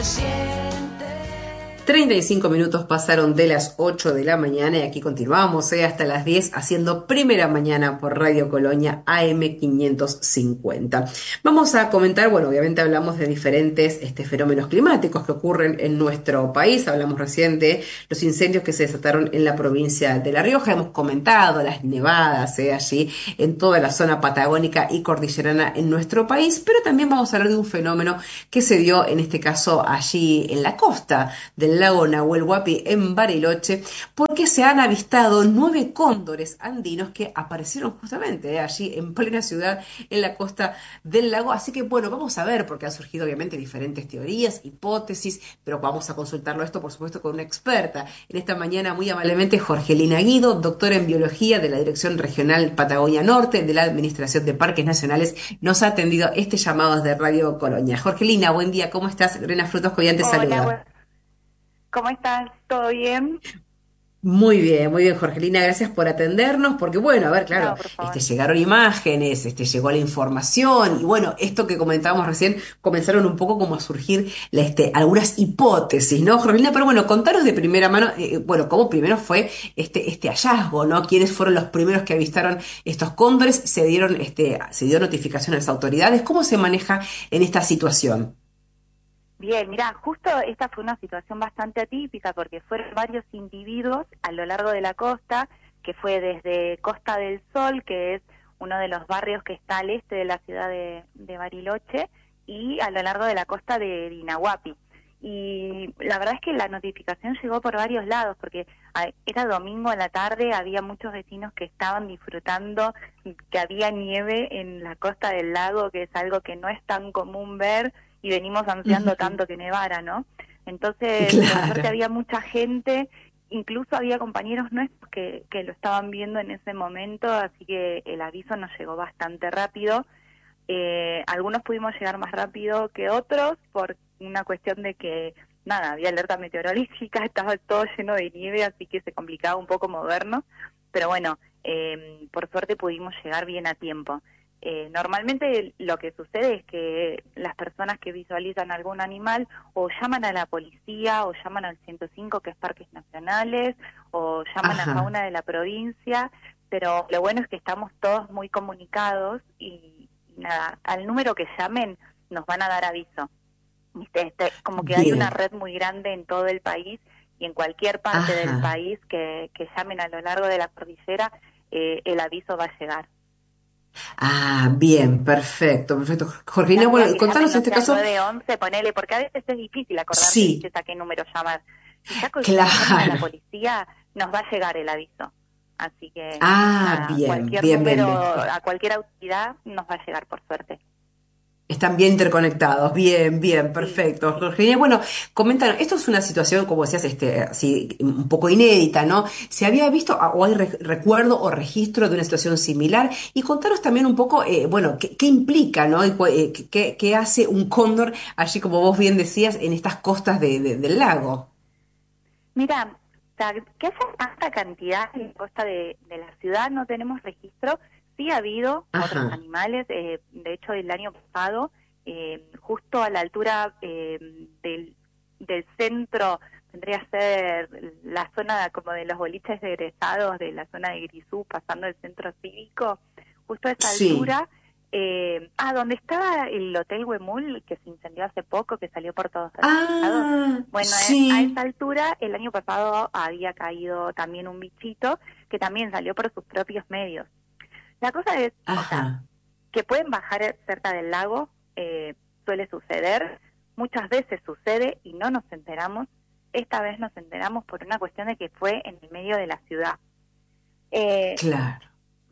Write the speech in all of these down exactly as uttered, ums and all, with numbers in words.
treinta y cinco minutos pasaron de las ocho de la mañana y aquí continuamos eh, hasta las diez haciendo Primera Mañana por Radio Colonia A M quinientos cincuenta. Vamos a comentar, bueno, obviamente hablamos de diferentes este, fenómenos climáticos que ocurren en nuestro país. Hablamos recién de los incendios que se desataron en la provincia de La Rioja. Hemos comentado las nevadas eh, allí en toda la zona patagónica y cordillerana en nuestro país, pero también vamos a hablar de un fenómeno que se dio en este caso allí en la costa del lago Nahuel Huapi en Bariloche, porque se han avistado nueve cóndores andinos que aparecieron justamente eh, allí en plena ciudad, en la costa del lago. Así que bueno, vamos a ver, porque han surgido obviamente diferentes teorías, hipótesis, pero vamos a consultarlo esto, por supuesto, con una experta. En esta mañana, muy amablemente, Jorgelina Guido, doctora en biología de la Dirección Regional Patagonia Norte de la Administración de Parques Nacionales, nos ha atendido este llamado desde Radio Colonia. Jorgelina, buen día, ¿cómo estás? Lorena Frutos Cobian te Hola, saluda. bu- ¿cómo estás? ¿Todo bien? Muy bien, muy bien, Jorgelina, gracias por atendernos, porque bueno, a ver, claro, No, por este, favor. llegaron imágenes, este, llegó la información, y bueno, esto que comentábamos recién, comenzaron un poco como a surgir la, este, algunas hipótesis, ¿no, Jorgelina? Pero bueno, contaros de primera mano, eh, bueno, cómo primero fue este, este hallazgo, ¿no? ¿Quiénes fueron los primeros que avistaron estos cóndores? ¿Se dieron, este, se dio notificación a las autoridades? ¿Cómo se maneja en esta situación? Bien, mira, justo esta fue una situación bastante atípica porque fueron varios individuos a lo largo de la costa, que fue desde Costa del Sol, que es uno de los barrios que está al este de la ciudad de, de Bariloche, y a lo largo de la costa de Dinahuapi. Y la verdad es que la notificación llegó por varios lados, porque ah, era domingo a la tarde, había muchos vecinos que estaban disfrutando, que había nieve en la costa del lago, que es algo que no es tan común ver, y venimos ansiando Ujú. tanto que nevara, ¿no? Entonces, por Claro. suerte había mucha gente, incluso había compañeros nuestros que, que lo estaban viendo en ese momento, así que el aviso nos llegó bastante rápido. Eh, algunos pudimos llegar más rápido que otros por una cuestión de que, nada, había alerta meteorológica, estaba todo lleno de nieve, así que se complicaba un poco movernos, pero bueno, eh, por suerte pudimos llegar bien a tiempo. Eh, normalmente lo que sucede es que las personas que visualizan algún animal o llaman a la policía o llaman al ciento cinco, que es Parques Nacionales, o llaman a Ajá. Fauna de la provincia, pero lo bueno es que estamos todos muy comunicados y, y nada, al número que llamen nos van a dar aviso. ¿Viste? Este, como que hay una Bien. red muy grande en todo el país y en cualquier parte del Ajá. país que, que llamen a lo largo de la cordillera, eh, el aviso va a llegar. Ah, bien, perfecto, perfecto. Ya Jorgelina, sea bueno, que llamen, contanos en no este sé, al caso, nueve once, ponele, porque a veces es difícil acordarse, sí, viste, a qué número llamar. Si ya co- si llaman a la claro. policía, nos va a llegar el aviso. Así que, Ah, nada, bien, cualquier bien, bien, número, bien. Es- a cualquier autoridad nos va a llegar, por suerte. Están bien interconectados, bien, bien, Sí, perfecto. sí. Jorgelina, bueno, coméntanos, esto es una situación, como decías, este, así, un poco inédita, ¿no? ¿Se había visto ah, o hay re- recuerdo o registro de una situación similar? Y contanos también un poco, eh, bueno, qué, qué implica, ¿no? Y cu- eh, qué, qué hace un cóndor allí, como vos bien decías, en estas costas de- de- del lago. Mira, o sea, que haya tanta cantidad en la costa de, de la ciudad, no tenemos registro. Sí ha habido otros Ajá. animales, eh, de hecho el año pasado, eh, justo a la altura eh, del, del centro, tendría que ser la zona como de los boliches de egresados, de la zona de Grisú, pasando el centro cívico, justo a esa Sí. altura, eh, ah, donde estaba el Hotel Huemul, que se incendió hace poco, que salió por todos lados. Ah, Bueno, eh, a esa sí. altura, el año pasado había caído también un bichito que también salió por sus propios medios. La cosa es, o sea, Ajá. que pueden bajar cerca del lago, eh, suele suceder, muchas veces sucede y no nos enteramos. Esta vez nos enteramos por una cuestión de que fue en el medio de la ciudad. Eh, Claro.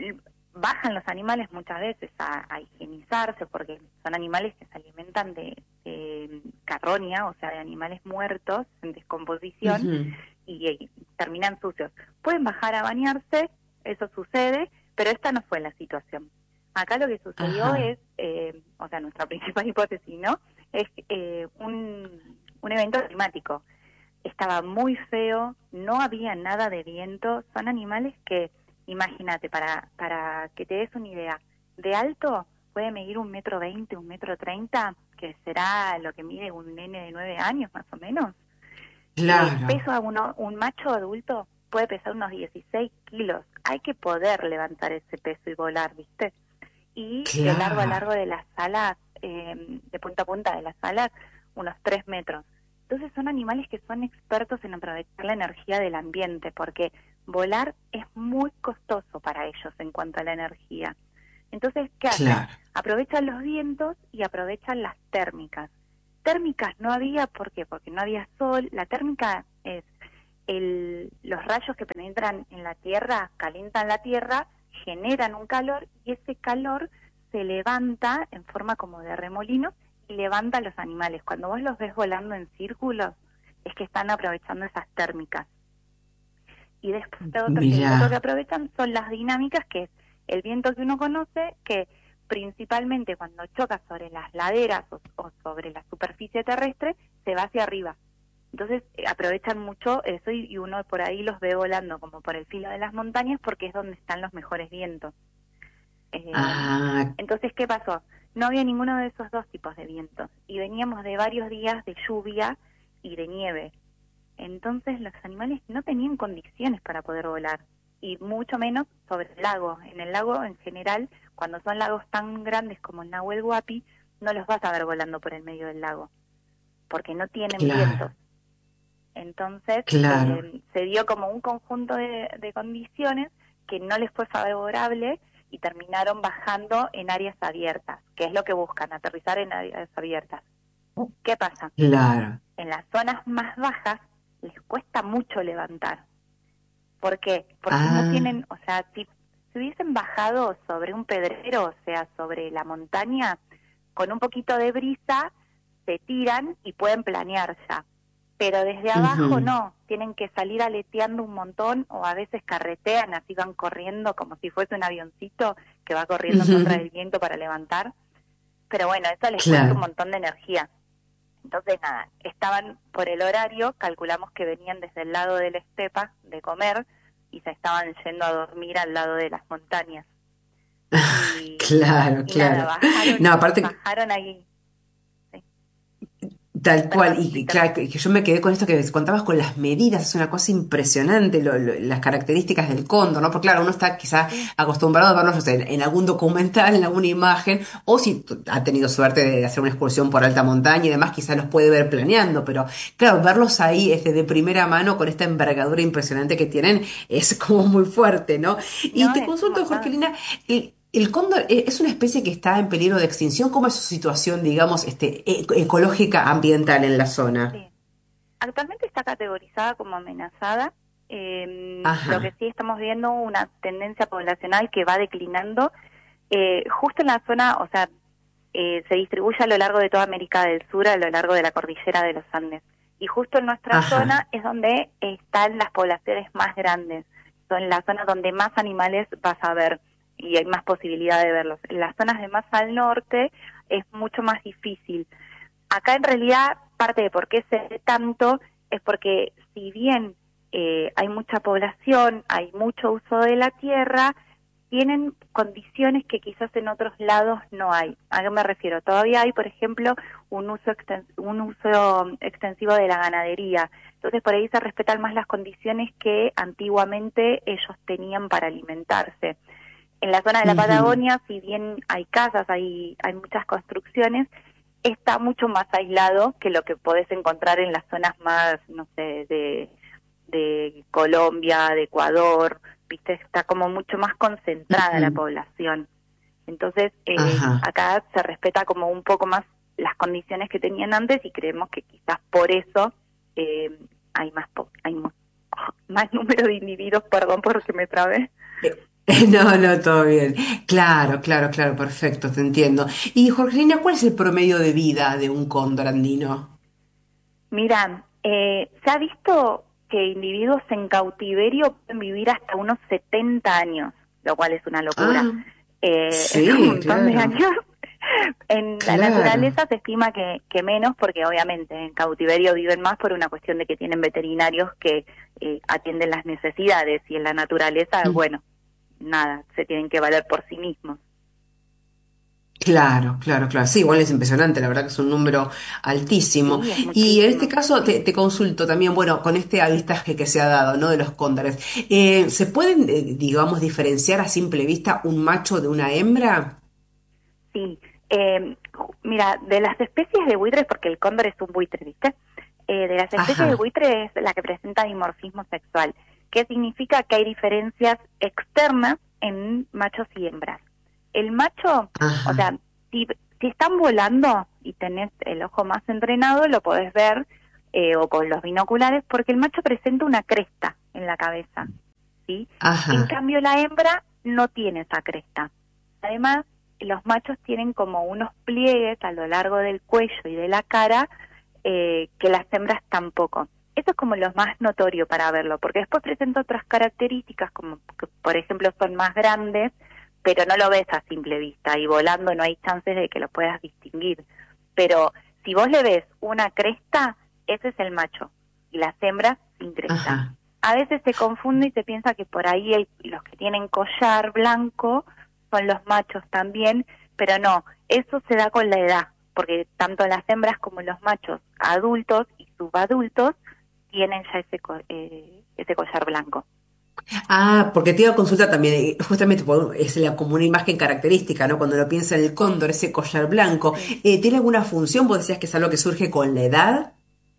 Bajan los animales muchas veces a, a higienizarse porque son animales que se alimentan de, de carroña, o sea, de animales muertos en descomposición Ujú. y, y terminan sucios. Pueden bajar a bañarse, eso sucede, pero esta no fue la situación. Acá lo que sucedió Ajá. es, eh, o sea, nuestra principal hipótesis, ¿no? Es eh, un, un evento climático. Estaba muy feo, no había nada de viento, son animales que, imagínate, para, para que te des una idea, de alto puede medir un metro veinte, un metro treinta, que será lo que mide un nene de nueve años más o menos. Claro. El peso a uno, un macho adulto puede pesar unos dieciséis kilos. Hay que poder levantar ese peso y volar, ¿viste? Y de largo a largo Claro. de las alas, eh, de punta a punta de las alas, unos tres metros. Entonces son animales que son expertos en aprovechar la energía del ambiente, porque volar es muy costoso para ellos en cuanto a la energía. Entonces, ¿qué hacen? Claro. Aprovechan los vientos y aprovechan las térmicas. Térmicas no había, ¿por qué? Porque no había sol. La térmica es el, los rayos que penetran en la tierra, calientan la tierra, generan un calor y ese calor se levanta en forma como de remolino y levanta a los animales. Cuando vos los ves volando en círculos, es que están aprovechando esas térmicas. Y después lo otro, que, lo otro que Mirá. aprovechan son las dinámicas, que es el viento que uno conoce, que principalmente cuando choca sobre las laderas o, o sobre la superficie terrestre, se va hacia arriba. Entonces eh, aprovechan mucho eso y, y uno por ahí los ve volando como por el filo de las montañas porque es donde están los mejores vientos. Eh, Ah, entonces, ¿qué pasó? No había ninguno de esos dos tipos de vientos y veníamos de varios días de lluvia y de nieve. Entonces los animales no tenían condiciones para poder volar y mucho menos sobre el lago. En el lago en general, cuando son lagos tan grandes como el Nahuel Huapi, no los vas a ver volando por el medio del lago porque no tienen vientos. claro, Entonces claro. eh, se dio como un conjunto de, de condiciones que no les fue favorable y terminaron bajando en áreas abiertas, que es lo que buscan, aterrizar en áreas abiertas. ¿Qué pasa? Claro. En las zonas más bajas les cuesta mucho levantar. ¿Por qué? Porque no Ah, tienen, o sea, si, si hubiesen bajado sobre un pedrero, o sea, sobre la montaña, con un poquito de brisa, se tiran y pueden planear ya. Pero desde abajo ujú. no, tienen que salir aleteando un montón o a veces carretean, así van corriendo como si fuese un avioncito que va corriendo en contra Ujú. del viento para levantar. Pero bueno, eso les cuesta un Claro. montón de energía. Entonces, nada, estaban por el horario, calculamos que venían desde el lado de la estepa de comer y se estaban yendo a dormir al lado de las montañas. Y, Claro, y nada, claro. bajaron, No, aparte, bajaron ahí. Sí, tal cual, perdón, te y claro, interrumpí. que que yo me quedé con esto que contabas con las medidas, es una cosa impresionante, lo- lo- las características del cóndor, ¿no? Porque claro, uno está quizá Sí, acostumbrado a verlos, no sé, en, en algún documental, en alguna imagen, o si t- ha tenido suerte de hacer una excursión por alta montaña y demás, quizá los puede ver planeando, pero claro, verlos ahí este, de primera mano con esta envergadura impresionante que tienen es como muy fuerte, ¿no? Y no, te es un consulto, montón. Jorgelina, el, el cóndor eh, es una especie que está en peligro de extinción. ¿Cómo es su situación, digamos, este, e- ecológica ambiental en la zona? Sí. Actualmente está categorizada como amenazada. Eh, lo que Ajá, sí estamos viendo una tendencia poblacional que va declinando. Eh, justo en la zona, o sea, eh, se distribuye a lo largo de toda América del Sur, a lo largo de la cordillera de los Andes. Y justo en nuestra ajá. zona es donde están las poblaciones más grandes. Son las zonas donde más animales vas a ver y hay más posibilidad de verlos. En las zonas de más al norte es mucho más difícil. Acá en realidad parte de por qué se ve tanto es porque si bien eh, hay mucha población, hay mucho uso de la tierra, tienen condiciones que quizás en otros lados no hay. ¿A qué me refiero? Todavía hay, por ejemplo, un uso exten un uso extensivo de la ganadería. Entonces por ahí se respetan más las condiciones que antiguamente ellos tenían para alimentarse. En la zona de la Ujú. Patagonia, si bien hay casas, hay, hay muchas construcciones, está mucho más aislado que lo que podés encontrar en las zonas más, no sé, de, de Colombia, de Ecuador, viste, está como mucho más concentrada la Ujú. población. Entonces, eh, Ajá. acá se respeta como un poco más las condiciones que tenían antes y creemos que quizás por eso eh, hay más po hay mo- más número de individuos, perdón porque me trabé. Eh, No, no, todo bien. Claro, claro, claro, perfecto, te entiendo. Y Jorgelina, ¿cuál es el promedio de vida de un cóndor andino? Mira, eh, se ha visto que individuos en cautiverio pueden vivir hasta unos setenta años, lo cual es una locura. Ah, Eh, es un sí, montón de claro, años. En la claro. naturaleza se estima que, que menos, porque obviamente en cautiverio viven más por una cuestión de que tienen veterinarios que eh, atienden las necesidades y en la naturaleza, Mm. bueno, nada, se tienen que valer por sí mismos. Claro, claro, claro. Sí, igual es impresionante, la verdad que es un número altísimo. Sí, es Y en este muchísimo. caso te, te consulto también, bueno, con este avistaje que se ha dado, ¿no? De los cóndores, eh, ¿se pueden, eh, digamos, diferenciar a simple vista un macho de una hembra? Sí, eh, ju- mira, de las especies de buitres, porque el cóndor es un buitre, ¿viste? Eh, de las especies de Ajá, buitre es la que presenta dimorfismo sexual, que significa que hay diferencias externas en machos y hembras. El macho, o ajá, sea, si, si están volando y tenés el ojo más entrenado, lo podés ver, eh, o con los binoculares, porque el macho presenta una cresta en la cabeza, ¿sí? En ajá, cambio, la hembra no tiene esa cresta. Además, los machos tienen como unos pliegues a lo largo del cuello y de la cara, eh, que las hembras tampoco. Eso es como lo más notorio para verlo, porque después presenta otras características, como que, por ejemplo, son más grandes, pero no lo ves a simple vista, y volando no hay chances de que lo puedas distinguir. Pero si vos le ves una cresta, ese es el macho, y las hembras sin cresta. ajá. A veces se confunde y se piensa que por ahí el- los que tienen collar blanco son los machos también, pero no, eso se da con la edad, porque tanto las hembras como los machos adultos y subadultos tienen ya ese, co- eh, ese collar blanco. Ah, porque te iba a consultar también, eh, justamente por- es la, como una imagen característica, ¿no? Cuando uno piensa en el cóndor, ese collar blanco, Sí. eh, ¿tiene alguna función? Vos decías que es algo que surge con la edad.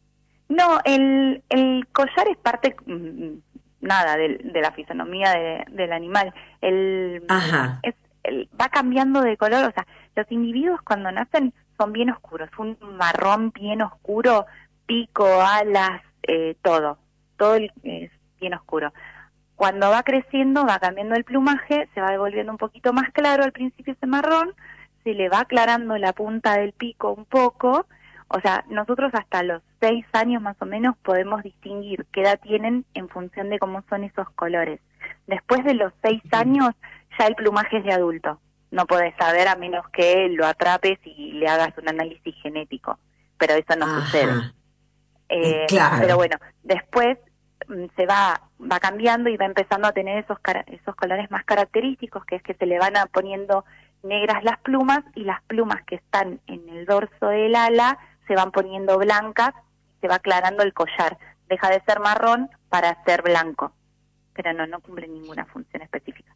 No, el, el collar es parte, mm, nada, del- de, la fisonomía de- del animal. El, Ajá, es, el- va cambiando de color, o sea, los individuos cuando nacen son bien oscuros, un marrón bien oscuro, pico, alas, eh, todo, todo el- es bien oscuro. Cuando va creciendo, va cambiando el plumaje, se va devolviendo un poquito más claro, al principio ese marrón, se le va aclarando la punta del pico un poco, o sea, nosotros hasta los seis años más o menos podemos distinguir qué edad tienen en función de cómo son esos colores. Después de los seis años, ya el plumaje es de adulto. No podés saber a menos que lo atrapes y le hagas un análisis genético, pero eso no sucede. ajá, eh, Eh, pero claro. bueno, después mm, se va va cambiando y va empezando a tener esos cara- esos colores más característicos, que es que se le van a poniendo negras las plumas, y las plumas que están en el dorso del ala se van poniendo blancas, se va aclarando el collar, deja de ser marrón para ser blanco, pero no no cumple ninguna función específica,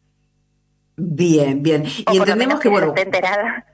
Bien, bien. o Y por lo menos entendemos que, que yo bueno, esté enterada.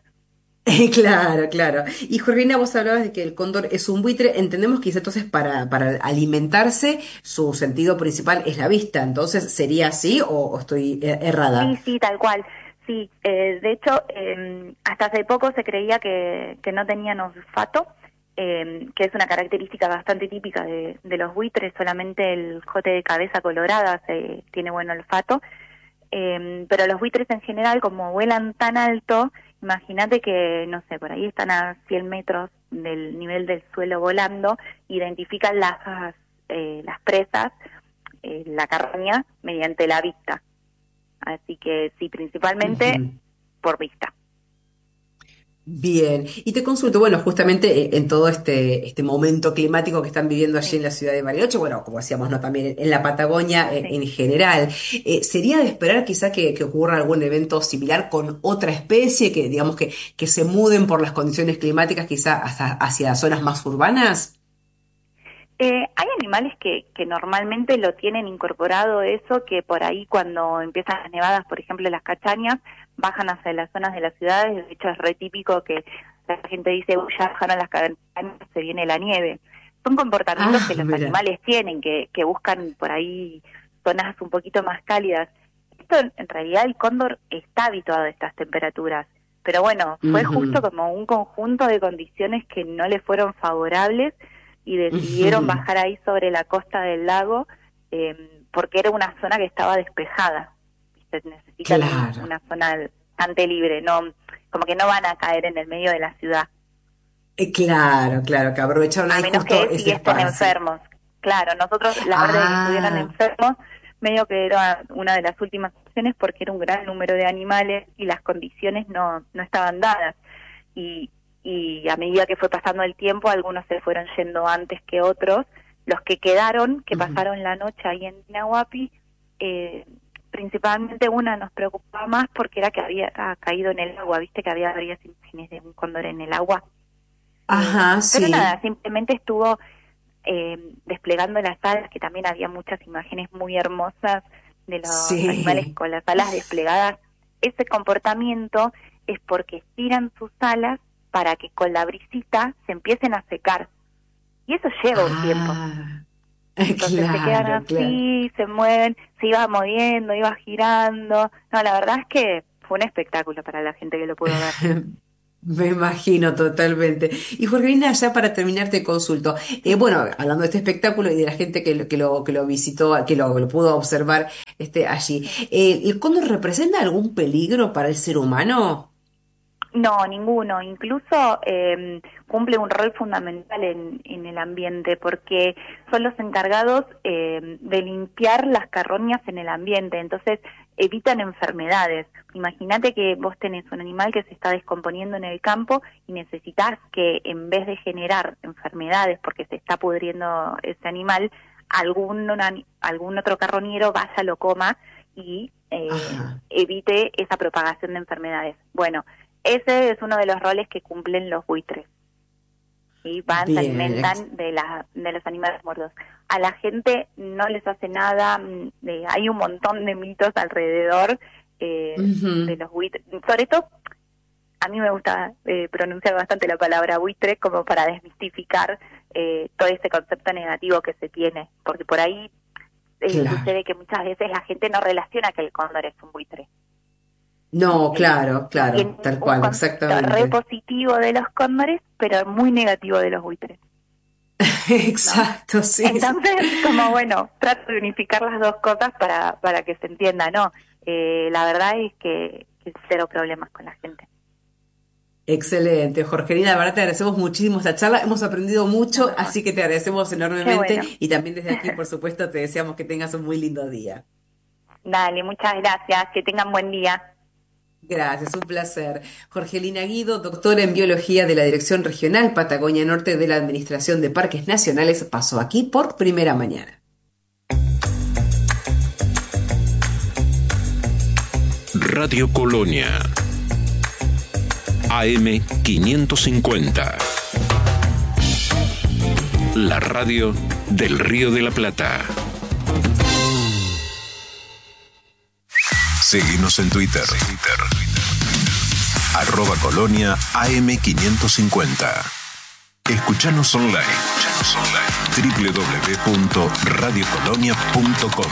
claro, claro. Y Jorgina, vos hablabas de que el cóndor es un buitre. Entendemos que entonces para, para alimentarse su sentido principal es la vista. Entonces, ¿sería así o, o estoy eh, errada? Sí, sí, tal cual. Sí, eh, de hecho, eh, hasta hace poco se creía que, que no tenían olfato, eh, que es una característica bastante típica de, de los buitres. Solamente el jote de cabeza colorada se, tiene buen olfato. Eh, pero los buitres en general, como vuelan tan alto, imagínate que, no sé, por ahí están a cien metros del nivel del suelo volando, identifican las, eh, las presas, eh, la carroña, mediante la vista. Así que sí, principalmente Ujú. por vista. Bien, y te consulto, bueno, justamente eh, en todo este, este momento climático que están viviendo allí en Sí, la ciudad de Bariloche, bueno, como decíamos, ¿no? También en la Patagonia eh, sí. en general, eh, ¿sería de esperar quizá que, que ocurra algún evento similar con otra especie, que digamos que, que se muden por las condiciones climáticas quizá hasta hacia zonas más urbanas? Eh, hay animales que, que normalmente lo tienen incorporado eso, que por ahí cuando empiezan las nevadas, por ejemplo las cachañas, bajan hacia las zonas de las ciudades. De hecho es re típico que la gente dice, uy, ya bajaron las cachañas, se viene la nieve. Son comportamientos Ah, que los mira. animales tienen, que, que buscan por ahí zonas un poquito más cálidas. Esto en realidad el cóndor está habituado a estas temperaturas, pero bueno, fue justo Ujú, como un conjunto de condiciones que no le fueron favorables, y decidieron ujú. bajar ahí sobre la costa del lago, eh, porque era una zona que estaba despejada. ¿Viste? Necesitan un- Claro, una zona bastante libre, no, como que no van a caer en el medio de la ciudad, Eh, claro, claro, que aprovecharon a ahí menos justo que ese sí estén espacio. enfermos. Claro, nosotros la verdad de que estuvieran Ah, enfermos, medio que era una de las últimas opciones, porque era un gran número de animales y las condiciones no, no estaban dadas. Y, y a medida que fue pasando el tiempo, algunos se fueron yendo antes que otros. Los que quedaron, que ujú. pasaron la noche ahí en Nahuapi, eh, principalmente una nos preocupaba más porque era que había caído en el agua, viste que había varias imágenes de un cóndor en el agua. Ajá, eh, sí. Pero nada, simplemente estuvo eh, desplegando las alas, que también había muchas imágenes muy hermosas de los Sí. animales con las alas desplegadas. Ese comportamiento es porque estiran sus alas para que con la brisita se empiecen a secar. Y eso lleva un tiempo. Ah, Entonces claro, se quedan así, claro. se mueven, se iba moviendo, iba girando. No, la verdad es que fue un espectáculo para la gente que lo pudo ver. Me imagino totalmente. Y Jorgelina, ya para terminar te consulto. Eh, Sí. bueno, hablando de este espectáculo y de la gente que lo, que lo, que lo visitó, que lo, lo pudo observar este, allí, Sí. eh, ¿el cóndor representa algún peligro para el ser humano? No, ninguno. Incluso eh, cumple un rol fundamental en, en el ambiente porque son los encargados eh, de limpiar las carroñas en el ambiente. Entonces evitan enfermedades. Imagínate que vos tenés un animal que se está descomponiendo en el campo y necesitas que en vez de generar enfermedades porque se está pudriendo ese animal, algún, algún otro carroñero vaya, lo coma y eh, Ajá, evite esa propagación de enfermedades. Bueno, ese es uno de los roles que cumplen los buitres. ¿Sí? Van, se bien, ex- alimentan de, la, de los animales muertos. A la gente no les hace nada, eh, hay un montón de mitos alrededor eh, de ujú. los buitres. Sobre todo, a mí me gusta eh, pronunciar bastante la palabra buitre como para desmistificar eh, todo ese concepto negativo que se tiene, porque por ahí eh, Claro. sucede que muchas veces la gente no relaciona que el cóndor es un buitre. No, Y, claro, y claro, tienen tal un cual, concepto re exactamente. positivo de los cóndores, pero muy negativo de los buitres, ¿no? Exacto, sí, sí. Entonces, como bueno, trato de unificar las dos cosas para, para que se entienda, ¿no? Eh, la verdad es que, que cero problemas con la gente. Excelente, Jorgelina, de verdad te agradecemos muchísimo esta charla, hemos aprendido mucho, No, así que te agradecemos qué enormemente bueno. y también desde aquí, por supuesto, te deseamos que tengas un muy lindo día. Dale, muchas gracias, que tengan buen día. Gracias, un placer. Jorgelina Guido, doctora en biología de la Dirección Regional Patagonia Norte de la Administración de Parques Nacionales, pasó aquí por primera mañana. Radio Colonia, A M quinientos cincuenta. La radio del Río de la Plata. Seguinos en Twitter. Twitter. Arroba Colonia A M quinientos cincuenta. Escuchanos online. Escuchanos online. doble u doble u doble u punto radio colonia punto com.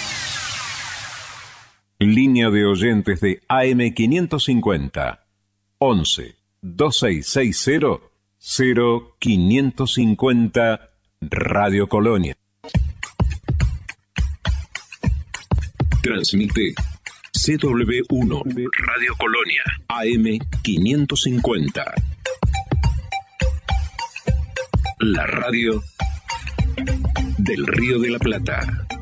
Línea de oyentes de A M quinientos cincuenta. once, veintiséis sesenta, cero quinientos cincuenta Radio Colonia. Transmite C W uno Radio Colonia A M quinientos cincuenta. La radio del Río de la Plata.